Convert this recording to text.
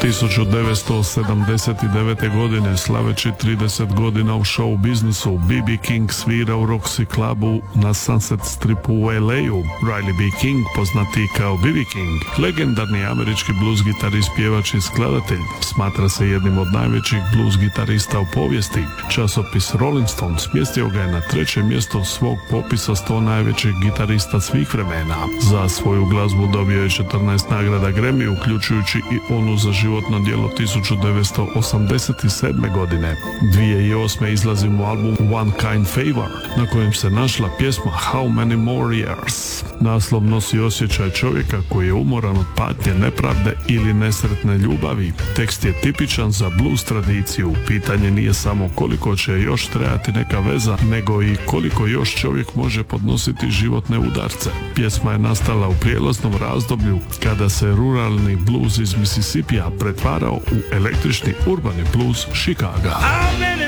1979. godine, slaveći 30 godina u show biznisu, B.B. King svira u Roxy Clubu na Sunset Stripu u LA-u. Riley B. King, poznati kao B.B. King, legendarni američki blues gitarist, pjevač i skladatelj, smatra se jednim od najvećih blues gitarista u povijesti. Časopis Rolling Stone smjestio ga je na 3. mjesto svog popisa 100 najvećih gitarista svih vremena. Za svoju glazbu dobio je 14 nagrada Grammy, uključujući i onu za životno djelo 1987. godine. 2008. izlazi mu album One Kind Favor, na kojem se našla pjesma How Many More Years. Naslov nosi osjećaj čovjeka koji je umoran od patnje, nepravde ili nesretne ljubavi. Tekst je tipičan za blues tradiciju. Pitanje nije samo koliko će još trajati neka veza, nego i koliko još čovjek može podnositi životne udarce. Pjesma je nastala u prijelaznom razdoblju kada se ruralni blues iz Mississippija pretvarao u električni urbani blues Chicaga.